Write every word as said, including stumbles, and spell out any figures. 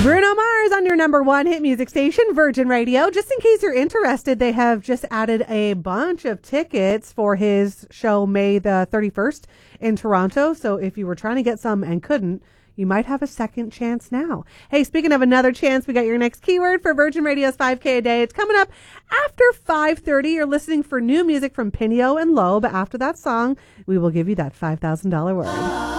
Bruno Mars on your number one hit music station, Virgin Radio. Just in case you're interested, they have just added a bunch of tickets for his show May the thirty-first in Toronto. So if you were trying to get some and couldn't, you might have a second chance now. Hey, speaking of another chance, we got your next keyword for Virgin Radio's five K a day. It's coming up after five thirty. You're listening for new music from Pinio and Loeb. After that song, we will give you that five thousand dollars word.